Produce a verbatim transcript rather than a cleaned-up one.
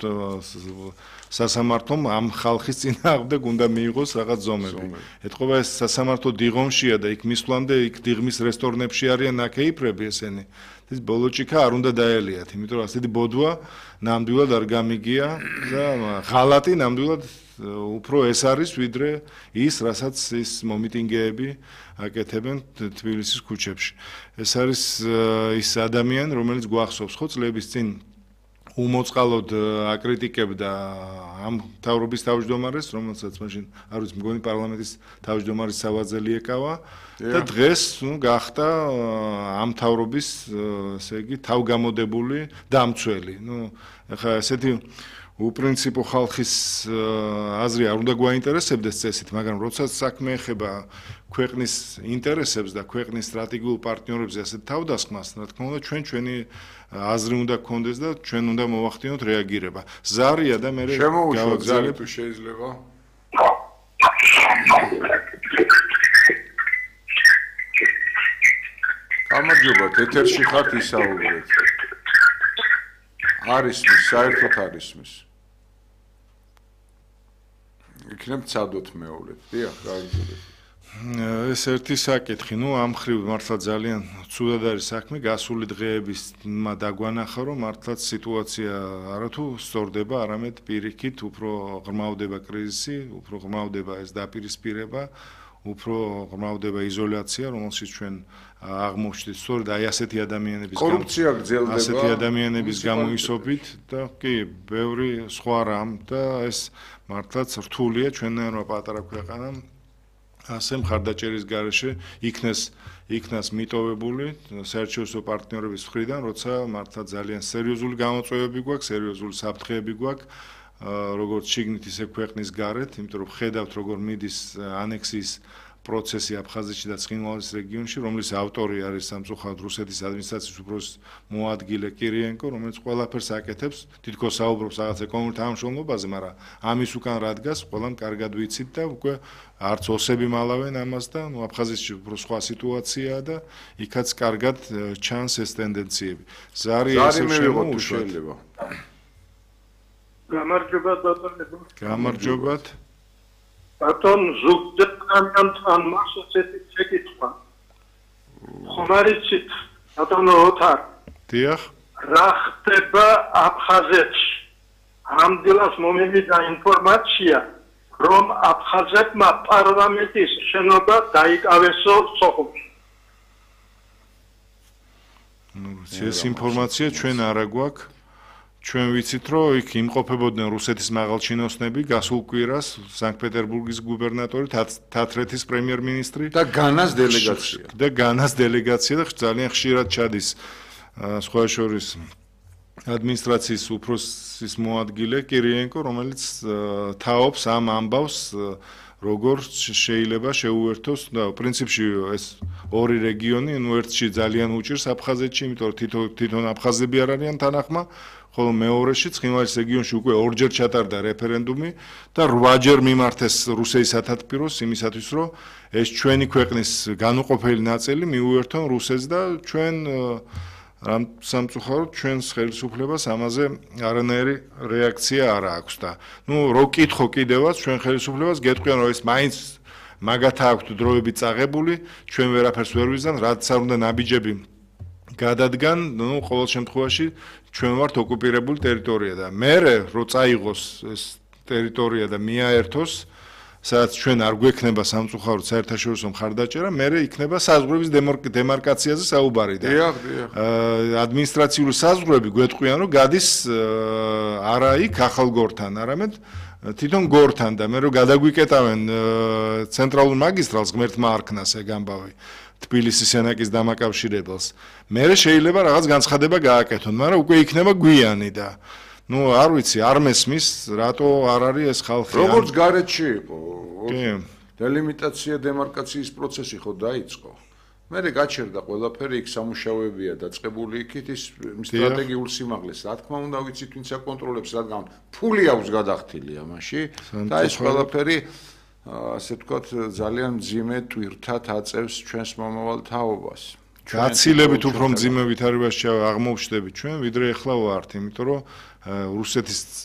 სასამართლომ ამ ხალხის წინააღმდეგ უნდა მიიღოს რაღაც ზომები. ეთყობა ეს სასამართლო დიღომშია და იქ მისვლამდე იქ დიღმის რესტორნებში არიან ნაკეიფრები ესენი. ეს ბოლოჭიქა არ უნდა დაელიათ, იმიტომ რომ ასეთი ბოდვა ნამდვილად არ გამიგია და ღალატი ნამდვილად უფრო ეს არის ვიდრე ის, რასაც ის მომიტინგეები აკეთებენ თბილისის ქუჩებში. ეს არის ის ადამიანი, რომელიც გვახსოვს ხო წლების წინ უმოწყალოდ აკრიტიკებდა ამ მთავრობის თავმჯდომარეს, რომელსაც მაშინ არ ვიცი, მგონი პარლამენტის თავმჯდომარის სავაძელი ეკავა და დღეს ნუ გახდა ამ მთავრობის, ესე იგი, თავგამოდებული დამცველი. ნუ ახლა ესეთი უპრინციპო ხალხის აზრი არ უნდა გვაინტერესებდეს წესით, მაგრამ როცა საქმე ეხება ქვეყნის ინტერესებს და ქვეყნის სტრატეგიულ პარტნიორებს ასეთ თავდასხმას, რა თქმა უნდა, ჩვენ ჩვენი აზრი უნდა გქონდეს და ჩვენ უნდა მოვახდინოთ რეაგირება. ზარია და მე შემოუშვათ ზარი თუ შეიძლება. გამარჯობა, ეთერში ხართ ისაუბრეთ. არის მის, საერთოდ არის მის. იქნებ ცადოთ მეუბნეთ. დიახ, გაიგებთ. ეს ერთი საკითხი, ნუ ამ ხრივ მართლა ძალიან ცუდად არის საქმე, გასული დღეების დაგვანახა, რომ მართლაც სიტუაცია არათუ სწორდება, არამედ პირიქით უფრო ღრმავდება კრიზისი, უფრო ღრმავდება ეს დაპირისპირება, უფრო ღრმავდება იზოლაცია, რომელშიც ჩვენ აღმოჩნდით სწორედ აი ასეთი ადამიანების კორუფცია გრძელდება, ასეთი ადამიანების გამოისობით და კი, ბევრი სხვა რამ და ეს მართლაც რთულია ჩვენნაირმა პატარა ქვეყანამ ასე მხარდაჭერის გარეშე იქნეს იქნას მიტოვებული საერთაშორისო პარტნიორების მხრიდან, როცა მართლა ძალიან სერიოზული გამოწვევები გვაქვს, სერიოზული საფრთხეები გვაქვს, როგორც შიგნით ისე ქვეყნის გარეთ, იმიტომ რომ ხედავთ როგორ მიდის ანექსიის პროცესი აფხაზეთში და ცხინვალის რეგიონში, რომლის ავტორი არის სამწუხაროდ რუსეთის ადმინისტრაციის უფროსის მოადგილე კირიენკო, რომელიც ყველაფერს აკეთებს, თითქოს საუბრობს რაღაც ეკონომიკურ თანამშრომლობაზე, მაგრამ ამის უკან რა დგას, ყველამ კარგად ვიცით და უკვე არც ოსები მალავენ ამას და ნუ აფხაზეთში უფრო სხვა სიტუაციაა და იქაც კარგად ჩანს ეს ტენდენციები. ზარი ესე შეიძლება. გამარჯობა ბატონო. გამარჯობათ. ბატონ ზუგდიდიდან თან მასწავლებელი შეკითხვა. ხომარიცით ბატონო ოთარ. დიახ. რა ხდება აფხაზეთში? ამდენს მომივიდა ინფორმაცია, რომ აფხაზეთმა პარლამენტის შენობა დაიკავესო სოხუმში. ნუ ეს ინფორმაცია ჩვენ არ აგვაქვს. ჩვენ ვიცით, რომ იქ იმყოფებოდნენ რუსეთის მაღალჩინოსნები, გასულ კვირას სანქტ-პეტერბურგის გუბერნატორი, თათრეთის პრემიერ-მინისტრი და განას დელეგაცია. და განას დელეგაცია და ძალიან ხშირად ჩადის სხვა შორის ადმინისტრაციის უფროსის მოადგილე კირიენკო, რომელიც თაობს ამ ამბავს, როგორ შეიძლება შეუერთოს და პრინციპში ეს ორი რეგიონი, ნუ ერთში ძალიან უჭირს აფხაზეთში, იმიტომ რომ თვითონ თვითონ აფხაზები არ არიან თანახმა, ხოლო მეორეში ცხინვალის რეგიონში უკვე ორჯერ ჩატარდა რეფერენდუმი და რვაჯერ მიმართეს რუსეთის სათათბიროს იმისათვის, რომ ეს ჩვენი ქვეყნის განუყოფელი ნაწილი მიუერთონ რუსეთს და ჩვენ რამ სამწუხაროდ ჩვენს ხელისუფლებას ამაზე არანაირი რეაქცია არ აქვს და ნუ რო კითხო კიდევაც ჩვენ ხელისუფლებას გეტყვიან რომ ეს მაინც მაგათა აქვთ დროები წაღებული ჩვენ ვერაფერს ვერ ვიზამ რაც არ უნდა ნაბიჯები გადადგან ნუ ყოველ შემთხვევაში ჩვენ ვართ ოკუპირებული ტერიტორია და მერე რო წაიღოს ეს ტერიტორია და მიაერთოს სადაც ჩვენ არ გვექნება სამწუხაროდ საერთაშორისო მხარდაჭერა, მერე იქნება საზღვრების დემარკაციაზე საუბარი და ადმინისტრაციული საზღვრები გვეტყვიან, რომ გადის არა იქ ახალგორთან, არამედ თვითონ გორთან და მე რო გადაგვიკეტავენ ცენტრალურ მაგისტრალს ღმერთმა არქნას ეგ ამბავი თბილისის სენაკის დამაკავშირებელს. მერე შეიძლება რაღაც განცხადება გააკეთონ, მაგრამ უკვე იქნება გვიანი და ну, არ ვიცი, არ მესმის, რატო არ არის ეს ხალხი. როგორც გარეთში იყო. დელიმიტაცია, დემარკაციის პროცესი ხო დაიწყო. მერე გაჩერდა ყველაფერი, იქ სამუშაოებია დაწყებული იქით ის სტრატეგიულ სიმაღლეს. Რა თქმა უნდა, ვიცით, ვინც აკონტროლებს, რადგან ფული აქვს გადახდილი ამაში და ეს ყველაფერი ასე ვთქვათ, ძალიან მძიმე ტვირთად აწევს ჩვენს მომავალ თაობას. გაცილებით უფრო მძიმე ვითარებაში აღმოვჩნდებით ჩვენ, ვიდრე ეხლა ვართ, იმიტომ რომ რუსეთის